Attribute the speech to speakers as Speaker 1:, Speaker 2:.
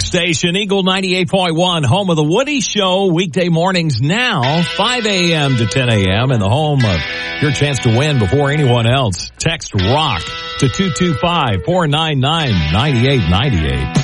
Speaker 1: station, Eagle 98.1, home of the Woody Show, weekday mornings now, 5 a.m. to 10 a.m. and the home of your chance to win before anyone else. Text ROCK to 225-499-9898.